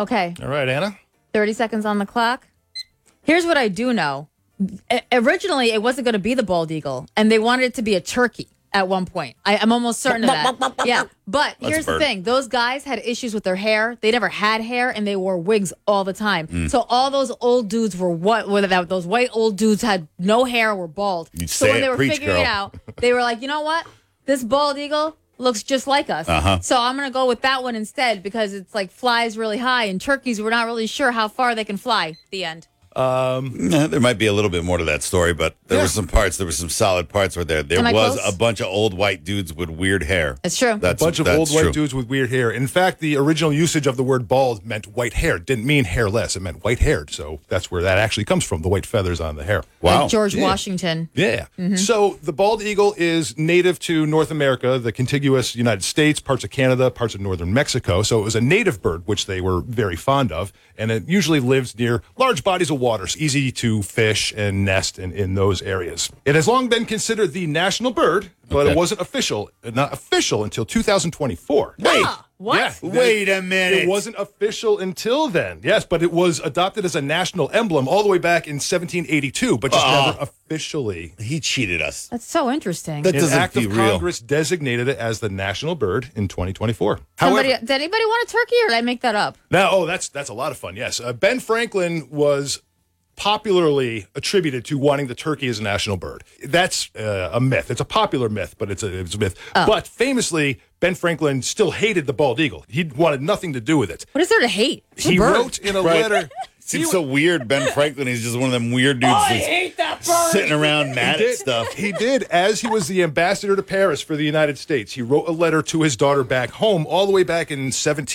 Okay. All right, Anna. 30 seconds on the clock. Here's what I do know. Originally, it wasn't going to be the bald eagle, and they wanted it to be a turkey at one point. I'm almost certain of that. Yeah, but here's the thing. Those guys had issues with their hair. They never had hair, and they wore wigs all the time. So all those old dudes were those white old dudes had no hair, were bald. So when they were figuring it out, they were like, you know what? This bald eagle looks just like us. So I'm going to go with that one instead because it's like flies really high, and turkeys, we're not really sure how far they can fly. The end. There might be a little bit more to that story, but there were some solid parts right there. There was a bunch of old white dudes with weird hair. It's true. A bunch of old white dudes with weird hair. In fact, the original usage of the word bald meant white hair. Didn't mean hairless. It meant white haired. So that's where that actually comes from, the white feathers on the hair. Wow. Like George Washington. Yeah. So the bald eagle is native to North America, the contiguous United States, parts of Canada, parts of northern Mexico. So it was a native bird, which they were very fond of. And it usually lives near large bodies of water. It's easy to fish and nest in those areas. It has long been considered the national bird, but it wasn't not official until 2024. Wait. What? Yeah, Wait a minute. It wasn't official until then. Yes, but it was adopted as a national emblem all the way back in 1782, but just never officially. He cheated us. That's so interesting. That An doesn't act be of real. Congress designated it as the national bird in 2024. Did anybody want a turkey, or did I make that up? That's a lot of fun. Yes, Ben Franklin was popularly attributed to wanting the turkey as a national bird. That's a myth. It's a popular myth, but it's a myth. But famously, Ben Franklin still hated the bald eagle. He wanted nothing to do with it. What is there to hate? It's a bird. Wrote in a letter. Seems so weird. Ben Franklin, he's just one of them weird dudes sitting around mad at stuff. He did. As he was the ambassador to Paris for the United States, he wrote a letter to his daughter back home all the way back in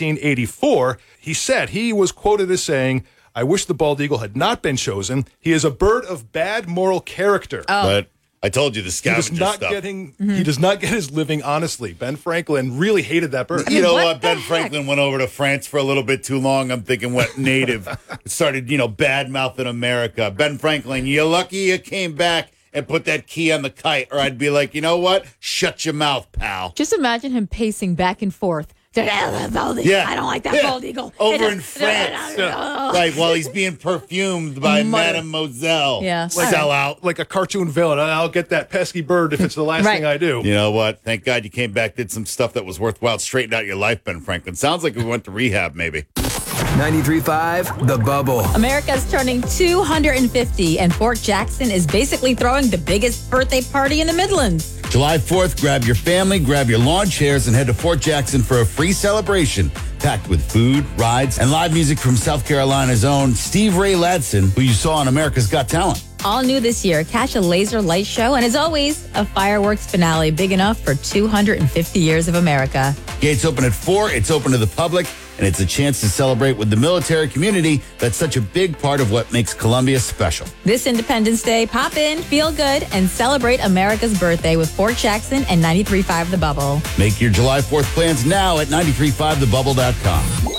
1784. He said, he was quoted as saying, "I wish the bald eagle had not been chosen. He is a bird of bad moral character." But I told you the scavenger stuff. He does not get his living honestly. Ben Franklin really hated that bird. You know what? Ben Franklin went over to France for a little bit too long. I'm thinking what native started, bad mouthing America. Ben Franklin, you're lucky you came back and put that key on the kite, or I'd be like, you know what? Shut your mouth, pal. Just imagine him pacing back and forth. I don't like that bald eagle. Over in France. Right, while he's being perfumed by Mademoiselle. Yeah. Sell out. Like a cartoon villain. I'll get that pesky bird if it's the last thing I do. You know what? Thank God you came back, did some stuff that was worthwhile, straightened out your life, Ben Franklin. Sounds like we went to rehab, maybe. 93.5, The Bubble. America's turning 250, and Fort Jackson is basically throwing the biggest birthday party in the Midlands. July 4th, grab your family, grab your lawn chairs, and head to Fort Jackson for a free celebration packed with food, rides, and live music from South Carolina's own Steve Ray Ladson, who you saw on America's Got Talent. All new this year, catch a laser light show, and as always, a fireworks finale big enough for 250 years of America. Gates open at 4, it's open to the public, and it's a chance to celebrate with the military community that's such a big part of what makes Columbia special. This Independence Day, pop in, feel good, and celebrate America's birthday with Fort Jackson and 93.5 The Bubble. Make your July 4th plans now at 935thebubble.com.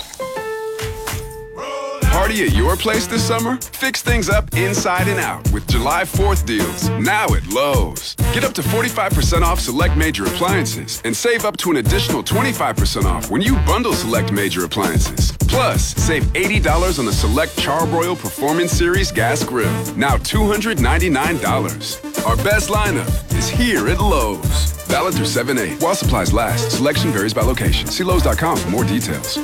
Party at your place this summer? Fix things up inside and out with July 4th deals, now at Lowe's. Get up to 45% off select major appliances and save up to an additional 25% off when you bundle select major appliances. Plus, save $80 on the select Charbroil Performance Series gas grill, now $299. Our best lineup is here at Lowe's. Valid through 7/8 while supplies last. Selection varies by location. See Lowe's.com for more details.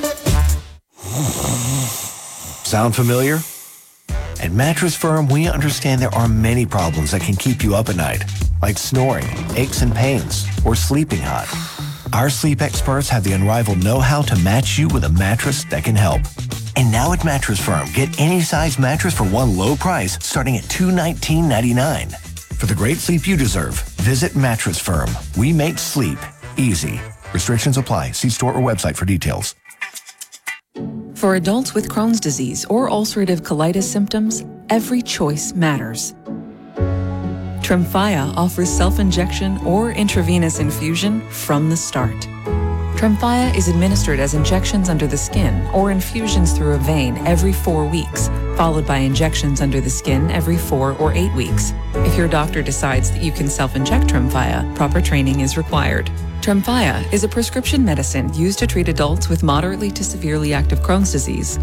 Sound familiar? At Mattress Firm, we understand there are many problems that can keep you up at night, like snoring, aches and pains, or sleeping hot. Our sleep experts have the unrivaled know-how to match you with a mattress that can help. And now at Mattress Firm, get any size mattress for one low price starting at $219.99. For the great sleep you deserve, visit Mattress Firm. We make sleep easy. Restrictions apply. See store or website for details. For adults with Crohn's disease or ulcerative colitis symptoms, every choice matters. Tremfya offers self-injection or intravenous infusion from the start. Tremfya is administered as injections under the skin or infusions through a vein every 4 weeks, followed by injections under the skin every 4 or 8 weeks. If your doctor decides that you can self-inject Tremfya, proper training is required. Tremfya is a prescription medicine used to treat adults with moderately to severely active Crohn's disease